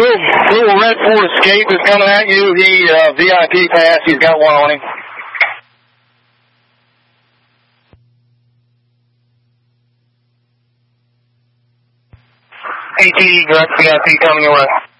Little Red Ford Escape is coming at you. He, VIP pass, he's got one on him. AT, direct VIP coming your way.